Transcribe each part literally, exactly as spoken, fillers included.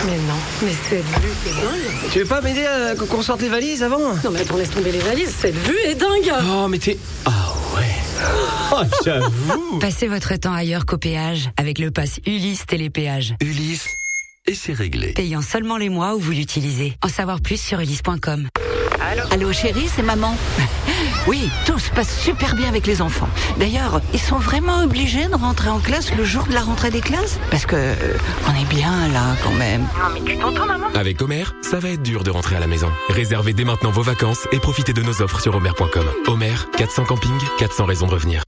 Mais non, mais cette vue est dingue. Tu veux pas m'aider à qu'on sorte les valises avant? Non mais attends, laisse tomber les valises, cette vue est dingue. Oh mais t'es... Ah ouais. Oh j'avoue. Passez votre temps ailleurs qu'au péage avec le pass Ulysse Télépéage. Ulysse, et c'est réglé. Payant seulement les mois où vous l'utilisez. En savoir plus sur ulysse point com. Allô, Allô chérie, c'est maman. Oui, tout se passe super bien avec les enfants. D'ailleurs, ils sont vraiment obligés de rentrer en classe le jour de la rentrée des classes? Parce que euh, on est bien là quand même. Non mais tu t'entends maman? Avec Omer, ça va être dur de rentrer à la maison. Réservez dès maintenant vos vacances et profitez de nos offres sur omer point com. Omer, quatre cents campings, quatre cents raisons de revenir.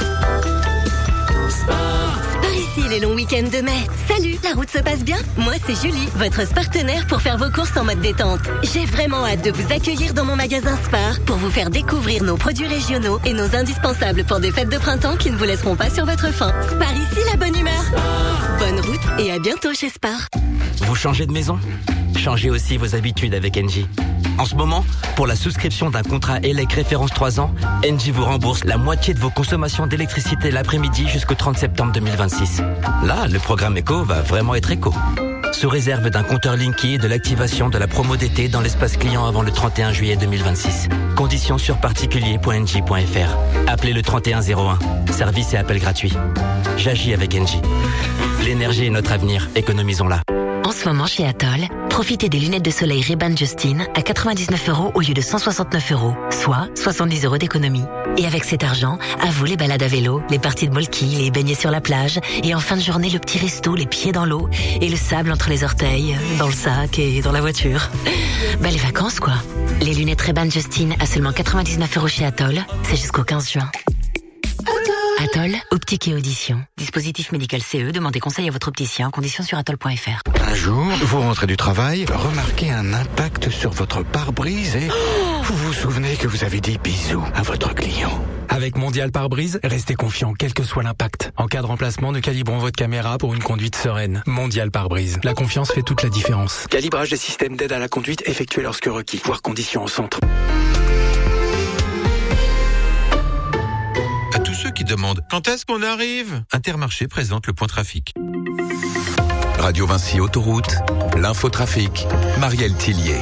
Ici les longs week-ends de mai. Salut, la route se passe bien? Moi c'est Julie, votre partenaire pour faire vos courses en mode détente. J'ai vraiment hâte de vous accueillir dans mon magasin Spar pour vous faire découvrir nos produits régionaux et nos indispensables pour des fêtes de printemps qui ne vous laisseront pas sur votre faim. Spar ici, la bonne humeur. Bonne route et à bientôt chez Spar. Vous changez de maison? Changez aussi vos habitudes avec Engie. En ce moment, pour la souscription d'un contrat E L E C référence trois ans, Engie vous rembourse la moitié de vos consommations d'électricité l'après-midi jusqu'au trente septembre deux mille vingt-six. Là, le programme éco va vraiment être éco. Sous réserve d'un compteur Linky et de l'activation de la promo d'été dans l'espace client avant le trente et un juillet deux mille vingt-six. Conditions sur particulier point engie point f r. Appelez le trente et un zéro un. Service et appel gratuit. J'agis avec Engie. L'énergie est notre avenir. Économisons-la. En ce moment chez Atoll, profitez des lunettes de soleil Ray-Ban Justine à quatre-vingt-dix-neuf euros au lieu de cent soixante-neuf euros, soit soixante-dix euros d'économie. Et avec cet argent, à vous les balades à vélo, les parties de molki, les baignets sur la plage, et en fin de journée le petit resto, les pieds dans l'eau, et le sable entre les orteils, dans le sac et dans la voiture. Bah les vacances quoi. Les lunettes Ray-Ban Justine à seulement quatre-vingt-dix-neuf euros chez Atoll, c'est jusqu'au quinze juin. Atoll, optique et audition. Dispositif médical C E, demandez conseil à votre opticien, conditions sur atoll point f r. Un jour, vous rentrez du travail, remarquez un impact sur votre pare-brise et oh vous vous souvenez que vous avez dit bisous à votre client. Avec Mondial Pare-Brise, restez confiant quel que soit l'impact. En cas de remplacement, nous calibrons votre caméra pour une conduite sereine. Mondial Pare-Brise. La confiance fait toute la différence. Calibrage des systèmes d'aide à la conduite effectué lorsque requis. Voir conditions au centre. À tous ceux qui demandent quand est-ce qu'on arrive, Intermarché présente le point trafic. Radio Vinci Autoroute, l'infotrafic, Marielle Tillier.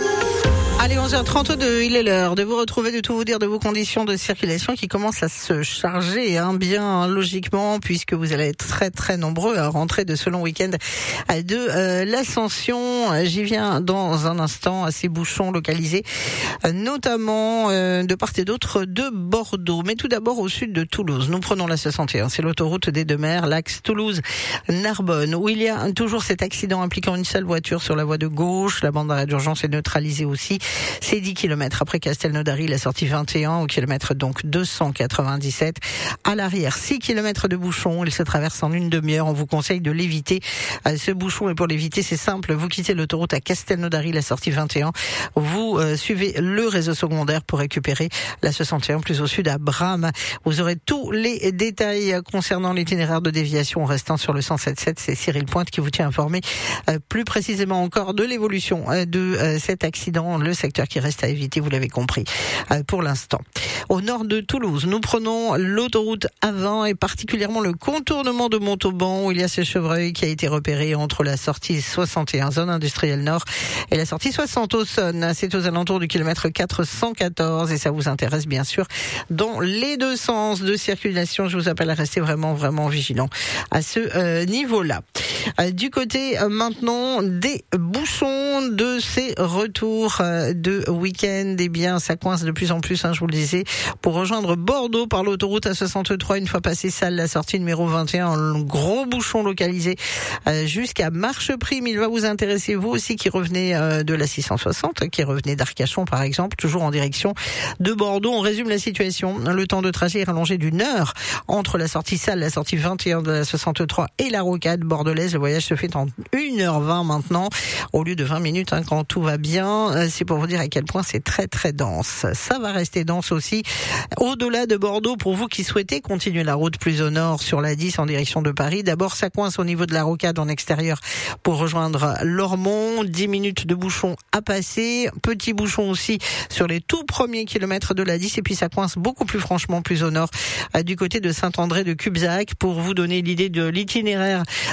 Allez, onze heures trente-deux, il est l'heure de vous retrouver, de tout vous dire de vos conditions de circulation qui commencent à se charger hein, bien hein, logiquement, puisque vous allez être très très nombreux à rentrer de ce long week-end de euh, l'Ascension. J'y viens dans un instant à ces bouchons localisés, euh, notamment euh, de part et d'autre de Bordeaux. Mais tout d'abord au sud de Toulouse. Nous prenons la soixante et un, c'est l'autoroute des deux mers, l'axe Toulouse-Narbonne, où il y a toujours cet accident impliquant une seule voiture sur la voie de gauche. La bande d'arrêt d'urgence est neutralisée aussi. C'est dix kilomètres après Castelnaudary, la sortie vingt et un, au kilomètre donc deux cent quatre-vingt-dix-sept. À l'arrière, six kilomètres de bouchon. Il se traverse en une demi-heure. On vous conseille de l'éviter. Ce bouchon, et pour l'éviter, c'est simple. Vous quittez l'autoroute à Castelnaudary, la sortie vingt et un. Vous euh, suivez le réseau secondaire pour récupérer la soixante et un plus au sud à Bram. Vous aurez tous les détails concernant l'itinéraire de déviation en restant sur le cent sept sept. C'est Cyril Pointe qui vous tient informé euh, plus précisément encore de l'évolution euh, de euh, cet accident. Le secteur qui reste à éviter, vous l'avez compris, euh, pour l'instant. Au nord de Toulouse, nous prenons l'autoroute A vingt et particulièrement le contournement de Montauban où il y a ce chevreuil qui a été repéré entre la sortie soixante et un, zone industrielle nord, et la sortie soixante au Sonne. C'est aux alentours du kilomètre quatre cent quatorze et ça vous intéresse bien sûr dans les deux sens de circulation. Je vous appelle à rester vraiment, vraiment vigilant à ce euh, niveau-là. Euh, du côté euh, maintenant des bouchons de ces retours euh, de week-end, eh bien ça coince de plus en plus, hein, je vous le disais, pour rejoindre Bordeaux par l'autoroute A soixante-trois, une fois passé Salles, la sortie numéro vingt et un, un gros bouchon localisé euh, jusqu'à Marcheprime. Il va vous intéresser, vous aussi qui revenez euh, de la six cent soixante, qui revenez d'Arcachon par exemple, toujours en direction de Bordeaux. On résume la situation. Le temps de trajet est rallongé d'une heure entre la sortie Salles, la sortie vingt et un de la soixante-trois et la rocade bordelaise. Le voyage se fait en une heure vingt maintenant, au lieu de vingt minutes hein, quand tout va bien. C'est pour vous dire à quel point c'est très très dense. Ça va rester dense aussi au-delà de Bordeaux pour vous qui souhaitez continuer la route plus au nord sur la dix en direction de Paris. D'abord, ça coince au niveau de la rocade en extérieur pour rejoindre Lormont. dix minutes de bouchon à passer. Petit bouchon aussi sur les tout premiers kilomètres de la dix. Et puis ça coince beaucoup plus franchement plus au nord du côté de Saint-André de Cubzac. Pour vous donner l'idée de l'itinéraire, Bordeaux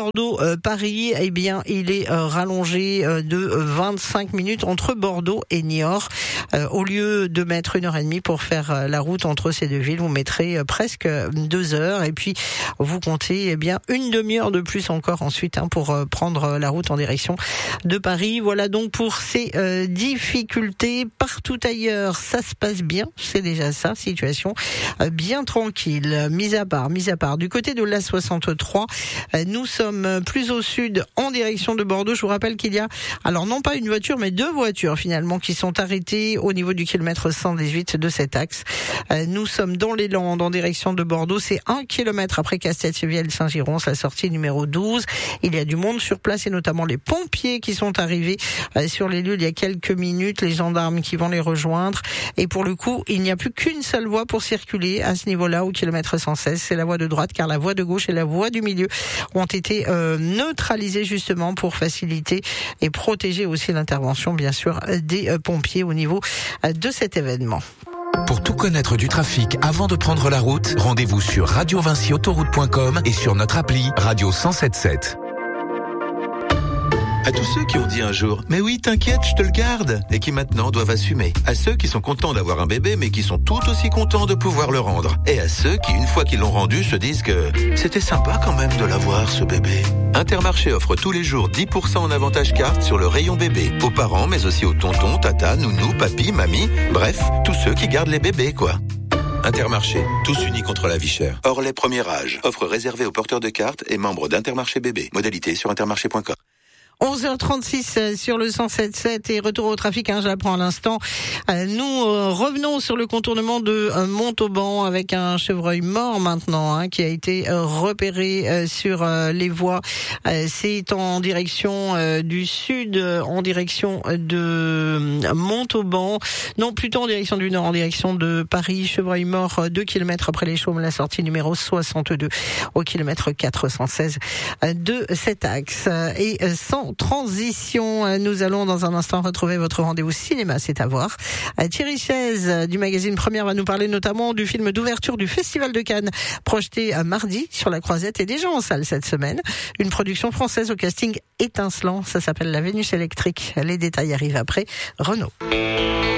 Bordeaux-Paris, eh bien, il est euh, rallongé euh, de vingt-cinq minutes entre Bordeaux et Niort. Euh, au lieu de mettre une heure et demie pour faire euh, la route entre ces deux villes, vous mettrez euh, presque deux heures. Et puis, vous comptez eh bien une demi-heure de plus encore ensuite hein, pour euh, prendre la route en direction de Paris. Voilà donc pour ces euh, difficultés. Partout ailleurs, ça se passe bien. C'est déjà ça, situation euh, bien tranquille. Mis à part, mis à part. Du côté de l'A soixante-trois, euh, nous sommes plus au sud en direction de Bordeaux. Je vous rappelle qu'il y a, alors non pas une voiture, mais deux voitures finalement qui sont arrêtées au niveau du kilomètre cent dix-huit de cet axe. Euh, nous sommes dans les Landes en direction de Bordeaux. C'est un kilomètre après Castex-Viel-Saint-Girons, la sortie numéro douze. Il y a du monde sur place et notamment les pompiers qui sont arrivés euh, sur les lieux il y a quelques minutes, les gendarmes qui vont les rejoindre. Et pour le coup, il n'y a plus qu'une seule voie pour circuler à ce niveau-là au kilomètre cent seize. C'est la voie de droite car la voie de gauche et la voie du milieu ont été euh, neutralisées justement pour faciliter et protéger aussi l'intervention bien sûr des euh, pompiers au niveau euh, de cet événement. Pour tout connaître du trafic avant de prendre la route, rendez-vous sur radio vinci autoroute point com et sur notre appli Radio cent soixante-dix-sept. À tous ceux qui ont dit un jour « Mais oui, t'inquiète, je te le garde » et qui maintenant doivent assumer. À ceux qui sont contents d'avoir un bébé mais qui sont tout aussi contents de pouvoir le rendre. Et à ceux qui, une fois qu'ils l'ont rendu, se disent que c'était sympa quand même de l'avoir, ce bébé. Intermarché offre tous les jours dix pour cent en avantage carte sur le rayon bébé. Aux parents, mais aussi aux tontons, tata, nounou, papy, mamie. Bref, tous ceux qui gardent les bébés, quoi. Intermarché, tous unis contre la vie chère. Orlais premier âge, offre réservée aux porteurs de cartes et membres d'Intermarché bébé. Modalité sur intermarché point com. onze heures trente-six sur le cent sept sept et retour au trafic, hein, je l'apprends à l'instant. Euh, nous euh, revenons sur le contournement de euh, Montauban avec un chevreuil mort maintenant hein, qui a été euh, repéré euh, sur euh, les voies. Euh, c'est en direction euh, du sud, euh, en direction de euh, Montauban. Non, plutôt en direction du nord, en direction de Paris. Chevreuil mort euh, deux kilomètres après les Chaumes, la sortie numéro soixante-deux au kilomètre quatre cent seize euh, de cet axe. Et euh, sans transition, nous allons dans un instant retrouver votre rendez-vous cinéma, c'est à voir. Thierry Chaise du magazine Première va nous parler notamment du film d'ouverture du Festival de Cannes, projeté mardi sur la Croisette et déjà en salle cette semaine. Une production française au casting étincelant, ça s'appelle La Vénus électrique. Les détails arrivent après. Renaud.